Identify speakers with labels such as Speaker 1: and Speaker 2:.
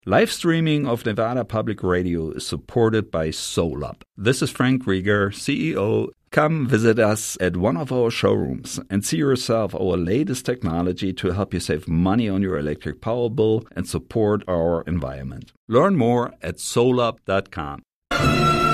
Speaker 1: Live streaming of Nevada Public Radio is supported by SolUp. This is Frank Rieger, CEO. Come visit us at one of our showrooms and see yourself our latest technology to help you save money on your electric power bill and support our environment. Learn more at solup.com.